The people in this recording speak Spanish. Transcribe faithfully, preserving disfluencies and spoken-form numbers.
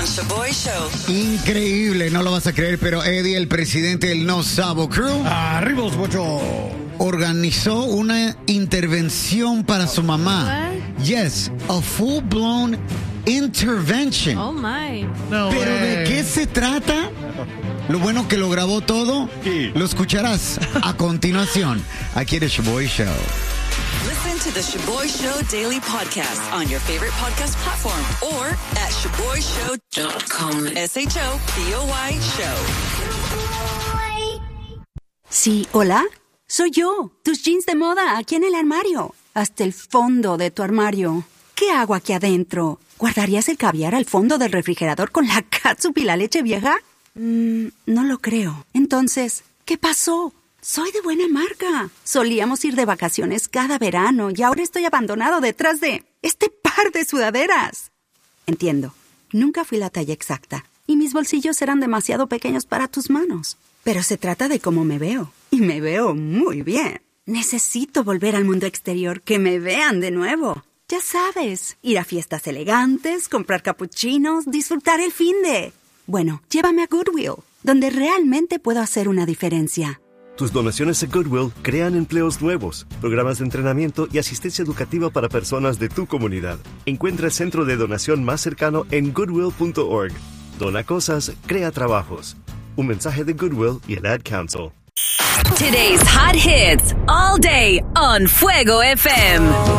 Shaboy Show. Increíble, no lo vas a creer, pero Eddie, el presidente del No Sabo Crew, arriba los bochos, organizó una intervención para su mamá. What? Yes, a full-blown intervention. Oh my. no ¿Pero way. de qué se trata? Lo bueno que lo grabó todo, Sí. lo escucharás a continuación aquí en el Shaboy Show. Listen to the Shaboy Show daily podcast on your favorite podcast platform or at shaboy show dot com. S H O B O Y Show. Sí, hola. Soy yo, tus jeans de moda, aquí en el armario. Hasta el fondo de tu armario. ¿Qué hago aquí adentro? ¿Guardarías el caviar al fondo del refrigerador con la catsup y la leche vieja? Mm, no lo creo. Entonces, ¿qué pasó? Soy de buena marca. Solíamos ir de vacaciones cada verano y ahora estoy abandonado detrás de este par de sudaderas. Entiendo. Nunca fui la talla exacta y mis bolsillos eran demasiado pequeños para tus manos. Pero se trata de cómo me veo. Y me veo muy bien. Necesito volver al mundo exterior, que me vean de nuevo. Ya sabes, ir a fiestas elegantes, comprar capuchinos, disfrutar el finde. Bueno, llévame a Goodwill, donde realmente puedo hacer una diferencia. Tus donaciones a Goodwill crean empleos nuevos, programas de entrenamiento y asistencia educativa para personas de tu comunidad. Encuentra el centro de donación más cercano en goodwill punto org. Dona cosas, crea trabajos. Un mensaje de Goodwill y el Ad Council. Today's hot hits all day on Fuego F M.